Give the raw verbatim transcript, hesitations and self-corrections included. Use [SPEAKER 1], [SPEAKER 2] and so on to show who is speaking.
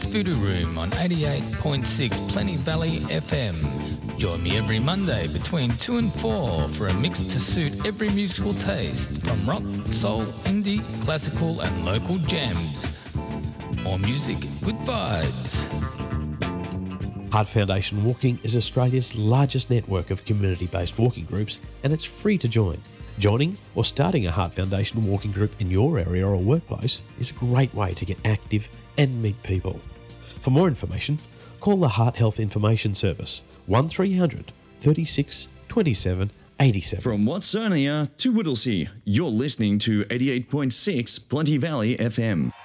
[SPEAKER 1] Voodoo Room on eighty-eight point six Plenty Valley F M. Join me every Monday between two and four for a mix to suit every musical taste, from rock, soul, indie, classical and local gems. More music with vibes.
[SPEAKER 2] Heart Foundation Walking is Australia's largest network of community-based walking groups, and it's free to join. Joining or starting a Heart Foundation walking group in your area or workplace is a great way to get active and meet people. For more information, call the Heart Health Information Service one three hundred, thirty-six, twenty-seven, eighty-seven.
[SPEAKER 3] From Watsonia to Whittlesea, you're listening to eighty-eight point six Plenty Valley F M.